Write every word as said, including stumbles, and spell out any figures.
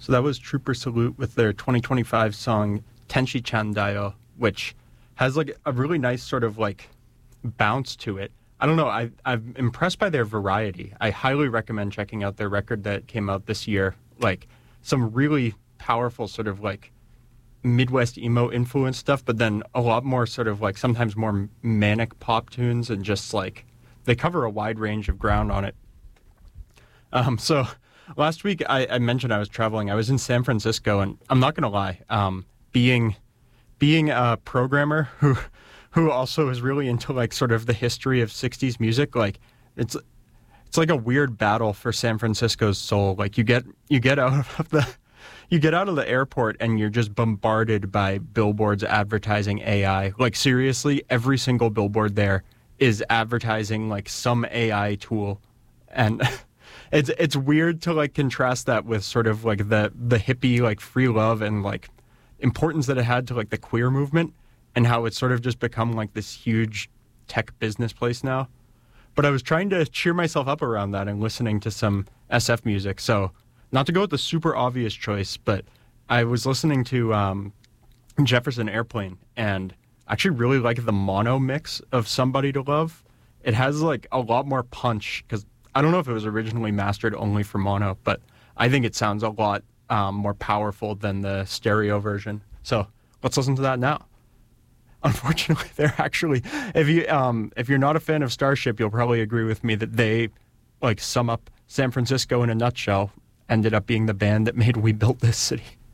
So that was Trooper Salute with their twenty twenty-five song Tenshi Chandayo, which has like a really nice sort of like bounce to it. I don't know. I, I'm impressed by their variety. I highly recommend checking out their record that came out this year. Like some really powerful sort of like Midwest emo influence stuff, but then a lot more sort of like sometimes more manic pop tunes, and just like they cover a wide range of ground on it. Um, so last week I, I mentioned I was traveling. I was in San Francisco, and I'm not going to lie, um, being being a programmer who who also is really into like sort of the history of sixties music, like it's it's like a weird battle for San Francisco's soul. Like you get you get out of the you get out of the airport and you're just bombarded by billboards advertising A I. Like seriously, every single billboard there is advertising like some A I tool, and it's it's weird to like contrast that with sort of like the the hippie like free love and like importance that it had to like the queer movement, and how it's sort of just become like this huge tech business place now. But I was trying to cheer myself up around that and listening to some S F music. So not to go with the super obvious choice, but I was listening to um, Jefferson Airplane, and actually really like the mono mix of Somebody to Love. It has like a lot more punch, because I don't know if it was originally mastered only for mono, but I think it sounds a lot um, more powerful than the stereo version. So let's listen to that now. Unfortunately, they're actually, if you um, if you're not a fan of Starship, you'll probably agree with me that they like sum up San Francisco in a nutshell. Ended up being the band that made We Built This City.